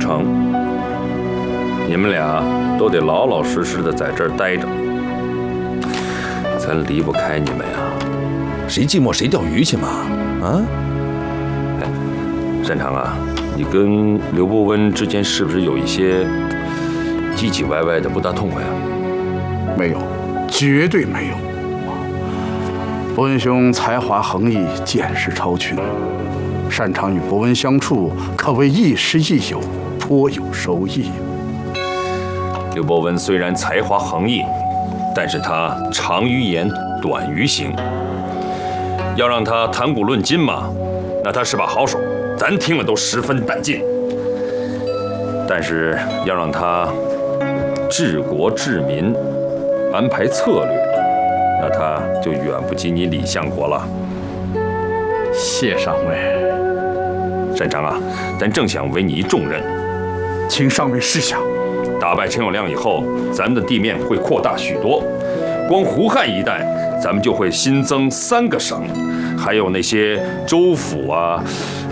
成。你们俩都得老老实实的在这儿待着，咱离不开你们呀。 谁寂寞谁钓鱼去嘛？啊？ 哎，擅长啊，你跟刘伯温之间是不是有一些唧唧歪歪的，不大痛快啊？ 没有，绝对没有。伯温兄才华横溢，见识超群，擅长与伯温相处，可谓亦师亦友，颇有收益。 刘伯温虽然才华横溢，但是他长于言，短于行。要让他谈古论今嘛，那他是把好手，咱听了都十分带劲。但是要让他治国治民，安排策略，那他就远不及你李相国了。 谢上尉。 擅长啊，咱正想委你一重任， 请上尉示下。 打败陈友谅以后，咱们的地面会扩大许多，光胡汉一带，咱们就会新增3个省，还有那些州府啊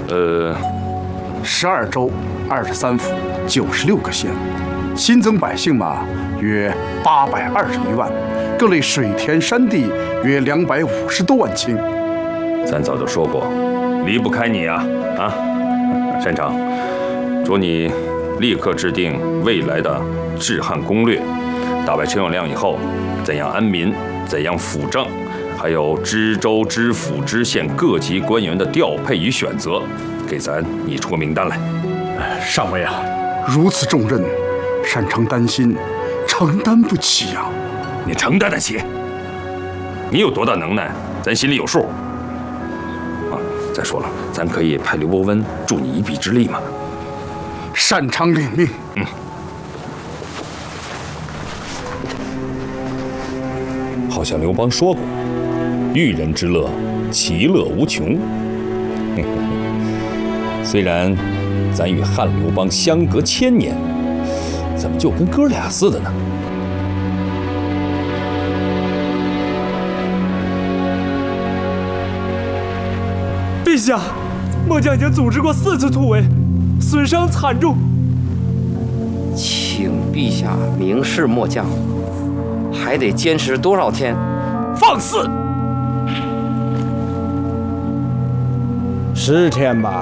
，12州23府96个县，新增百姓嘛，约821万，各类水田山地约250多万顷。 咱早就说过，离不开你啊！啊，擅长，祝你立刻制定未来的治汉攻略，打败陈友谅以后，怎样安民，怎样辅政，还有知州、知府、知县各级官员的调配与选择，给咱拟出个名单来。 上尉啊，如此重任，擅长担心承担不起啊。 你承担得起？你有多大能耐，咱心里有数。啊，再说了，咱可以派刘伯温助你一臂之力嘛。 擅长领命。 好像刘邦说过，育人之乐，其乐无穷。虽然咱与汉刘邦相隔1000年，怎么就跟哥俩似的呢？ 陛下，末将已经组织过4次突围，损伤惨重。 请陛下明示末将，还得坚持多少天？ 放肆！10天吧。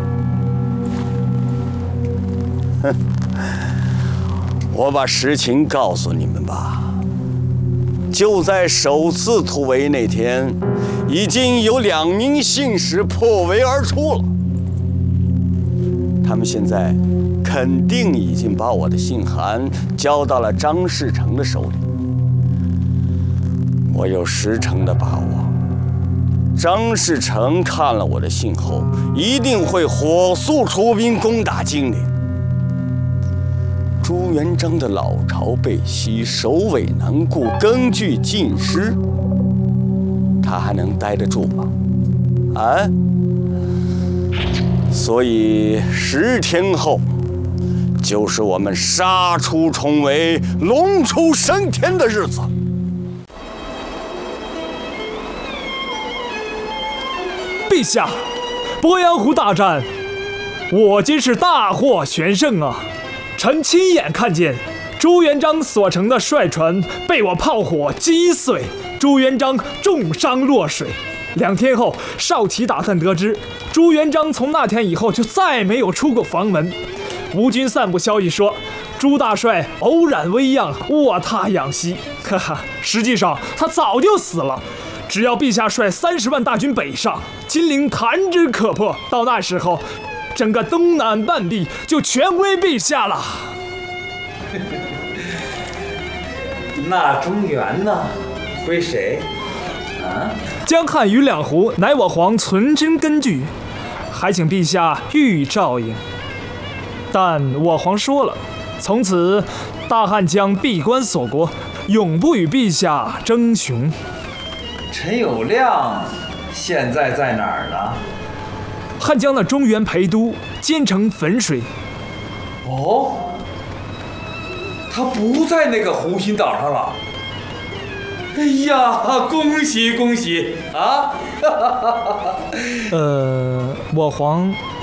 哼，我把实情告诉你们吧。就在首次突围那天，已经有2名信使破围而出了。他们现在肯定已经把我的信函交到了张士诚的手里。我有10成的把握，张士诚看了我的信后，一定会火速出兵攻打金陵。朱元璋的老巢被袭，首尾难顾，根据尽失，他还能待得住吗？啊！所以10天后，就是我们杀出重围、龙出升天的日子。 陛下，鄱阳湖大战，我今是大获全胜啊！臣亲眼看见朱元璋所乘的帅船被我炮火击碎，朱元璋重伤落水。2天后，少奇打探得知，朱元璋从那天以后就再没有出过房门。吴军散布消息说，朱大帅偶染危恙，卧榻养息。哈哈，实际上他早就死了。只要陛下率30万大军北上，金陵弹指可破。到那时候，整个东南半壁就全归陛下了。 那中原呢？归谁？啊？ 江汉与两湖乃我皇存真根据，还请陛下御照应。但我皇说了，从此大汉将闭关锁国，永不与陛下争雄。 陈友谅现在在哪儿呢？ 汉江的中原陪都，兼城汾水。 哦，他不在那个湖心岛上了。哎呀，恭喜恭喜啊！ 我皇